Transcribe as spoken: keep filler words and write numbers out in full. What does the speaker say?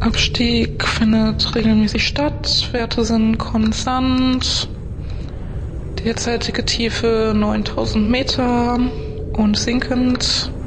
Abstieg findet regelmäßig statt. Werte sind konstant. Derzeitige Tiefe neuntausend Meter und sinkend.